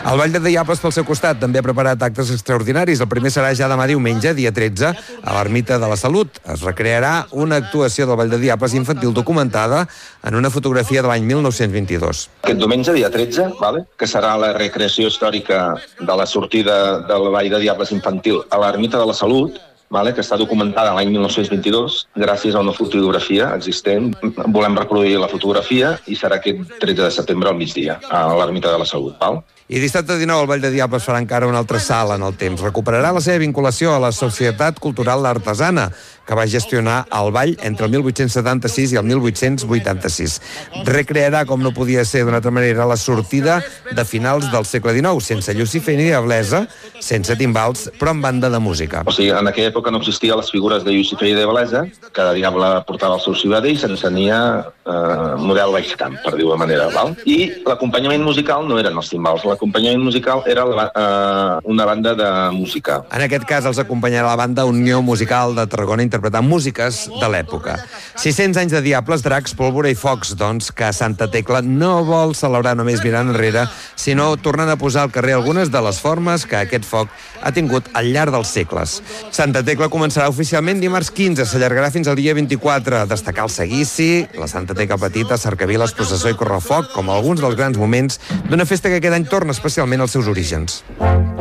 El Vall de Diables, pel seu costat, també ha preparat actes extraordinaris. El primer serà ja demà diumenge, dia 13, a l'Ermita de la Salut. Es recrearà una actuació del Vall de Diables infantil documentada en una fotografia de l'any 1922. Aquest diumenge, dia 13, que serà la recreació històrica de la sortida del Vall de Diables infantil a l'Ermita de la Salut, que està documentada l'any 1922 gràcies a una fotografia existent. Volem reproduir la fotografia i serà aquest 13 de setembre al migdia a l'Ermita de la Salut. I dissabte 19 el Vall de Diables farà encara un altre salt en el temps. Recuperarà la seva vinculació a la Societat Cultural Artesana, que va gestionar el Vall entre el 1876 i el 1886. Recrearà, com no podia ser d'una altra manera, la sortida de finals del segle XIX, sense Llucifer ni Diablesa, sense timbals, però amb banda de música. O sigui, en aquella època no existien les figures de Llucifer i Diablesa, cada diable portava el seu ciutadà i s'encenia model baix camp, per dir-ho de manera. I l'acompanyament musical no eren els timbals, l'acompanyament musical era una banda de música. En aquest cas els acompanyarà la banda Unió Musical de Tarragona interpretant músiques de l'època. 600 anys de diables, dracs, pólvora i focs, doncs, que Santa Tecla no vol celebrar només mirant enrere, sinó tornant a posar al carrer algunes de les formes que aquest foc ha tingut al llarg dels segles. Santa Tecla començarà oficialment dimarts 15, s'allargarà fins al dia 24, destacar el seguici, la Santa Tecla Petita, cercaviles, processó i correfoc, com alguns dels grans moments d'una festa que aquest any torna especialment als seus orígens.